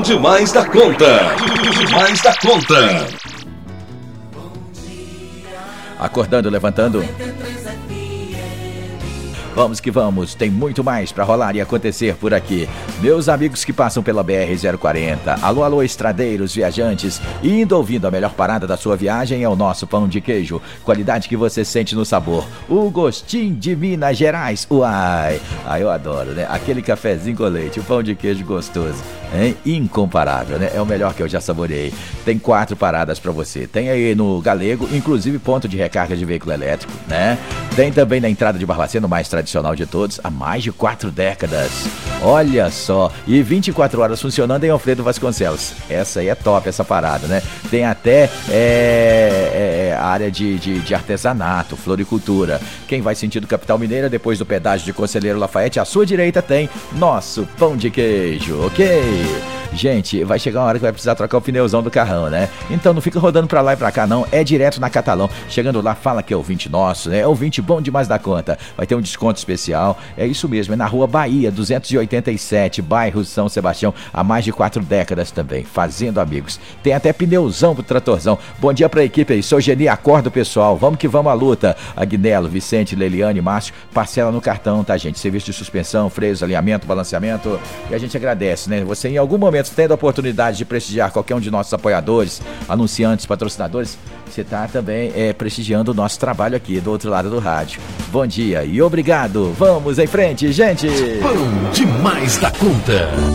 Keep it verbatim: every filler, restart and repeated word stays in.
demais da conta. Demais da conta. Acordando, levantando. Vamos que vamos, tem muito mais pra rolar e acontecer por aqui. Meus amigos que passam pela B R zero quarenta, alô, alô, estradeiros, viajantes, indo ouvindo a melhor parada da sua viagem é o nosso pão de queijo. Qualidade que você sente no sabor. O gostinho de Minas Gerais, uai. Ah, eu adoro, né? Aquele cafezinho com leite, o pão de queijo gostoso, hein? Incomparável, né? É o melhor que eu já saboreei. Tem quatro paradas pra você. Tem aí no Galego, inclusive ponto de recarga de veículo elétrico, né? Tem também na entrada de Barbacena, o mais tradicional de todos, há mais de quatro décadas. Olha só, e vinte e quatro horas funcionando em Alfredo Vasconcelos. Essa aí é top, essa parada, né? Tem até é, é, a área de, de, de artesanato, floricultura. Quem vai sentido capital mineira, depois do pedágio de Conselheiro Lafayette, à sua direita tem nosso pão de queijo, ok? Gente, vai chegar uma hora que vai precisar trocar o pneuzão do carrão, né? Então não fica rodando pra lá e pra cá, não. É direto na Catalão. Chegando lá, fala que é ouvinte nosso, né? É ouvinte bom demais da conta. Vai ter um desconto especial. É isso mesmo, é na Rua Bahia, duzentos e oitenta e sete, bairro São Sebastião, há mais de quatro décadas também, fazendo amigos. Tem até pneuzão pro tratorzão. Bom dia pra equipe aí. Sou Geni, acorda o pessoal. Vamos que vamos à luta. Agnello, Vicente, Leliane, Márcio, parcela no cartão, tá, gente? Serviço de suspensão, freios, alinhamento, balanceamento. E a gente agradece, né? Você em algum momento tendo a oportunidade de prestigiar qualquer um de nossos apoiadores, anunciantes, patrocinadores, você está também é, prestigiando o nosso trabalho aqui do outro lado do rádio. Bom dia e obrigado. Vamos em frente, gente! Pão demais da conta.